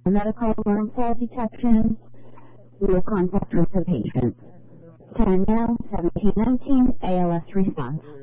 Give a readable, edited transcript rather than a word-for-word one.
medical worm cell detection. No contact with the patient. Time now, 17:19, ALS response.